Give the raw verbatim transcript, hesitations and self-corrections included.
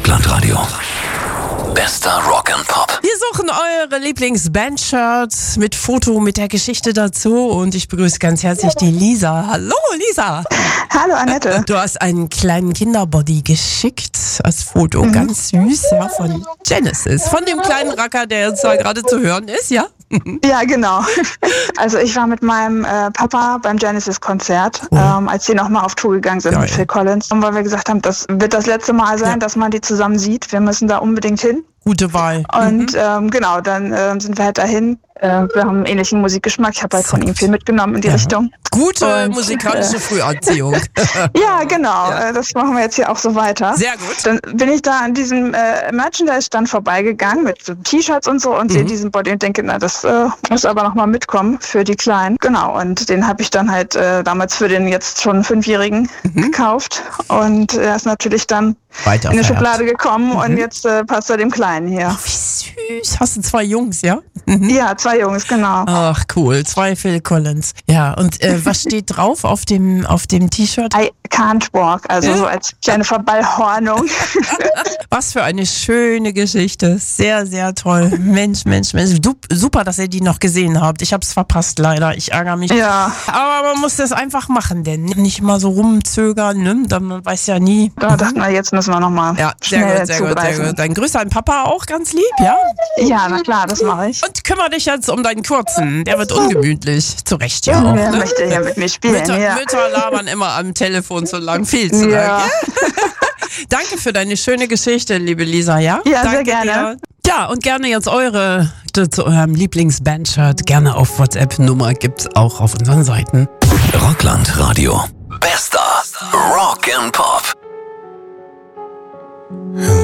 Rockland Radio. Bester Rock and Pop. Wir suchen eure Lieblings-Band-Shirts mit Foto, mit der Geschichte dazu. Und ich begrüße ganz herzlich die Lisa. Hallo Lisa. Hallo Annette. Du hast einen kleinen Kinderbody geschickt als Foto. Mhm. Ganz süß, ja, von Genesis. Von dem kleinen Racker, der jetzt da gerade zu hören ist, ja? Ja, genau. Also ich war mit meinem äh, Papa beim Genesis-Konzert, oh. ähm, als die nochmal auf Tour gegangen sind. Geil. Mit Phil Collins. Und weil wir gesagt haben, das wird das letzte Mal sein, ja. dass man die zusammen sieht. Wir müssen da unbedingt hin. Gute Wahl. Und mhm. ähm, genau, dann ähm, sind wir halt dahin. Äh, wir haben einen ähnlichen Musikgeschmack. Ich habe halt von ihm viel mitgenommen in die ja. Richtung. Gute und, musikalische äh, Früherziehung. Ja, genau. Ja. Das machen wir jetzt hier auch so weiter. Sehr gut. Dann bin ich da an diesem äh, Merchandise-Stand vorbeigegangen mit so T-Shirts und so und mhm. sehe diesen Body und denke, na, das äh, muss aber nochmal mitkommen für die Kleinen. Genau, und den habe ich dann halt äh, damals für den jetzt schon Fünfjährigen mhm. gekauft. Und er ist natürlich dann Weiter in die Schublade gekommen mhm. und jetzt äh, passt er dem Kleinen hier. Ach, wie süß. Hast du zwei Jungs, ja? Mhm. Ja, zwei Jungs, genau. Ach, cool. Zwei Phil Collins. Ja, und äh, was steht drauf auf dem, auf dem T-Shirt? I can't walk, also äh? so als kleine Verballhornung. Was für eine schöne Geschichte. Sehr, sehr toll. Mensch, Mensch, Mensch. Du, super, dass ihr die noch gesehen habt. Ich hab's verpasst, leider. Ich ärgere mich. Ja. Aber man muss das einfach machen, denn nicht mal so rumzögern, ne? Man weiß ja nie. Da dachten wir, jetzt müssen wir nochmal Ja, sehr gut, sehr gut, sehr gut. Dein Grüße an Papa auch ganz lieb, ja? Ja, na klar, das mache ich. Und kümmere dich jetzt um deinen Kurzen. Der wird ungemütlich. Zu Recht ja auch. Wer ne? möchte ja mit mir spielen, Mütter, ja. Mütter labern immer am Telefon so lang, viel zu ja. lang. Danke für deine schöne Geschichte, liebe Lisa, ja? Ja, Danke sehr gerne. Dir. Ja, und gerne jetzt eure zu eurem Lieblings-Band-Shirt gerne auf WhatsApp-Nummer gibt's auch auf unseren Seiten. Rockland Radio. Bester Rock and Pop.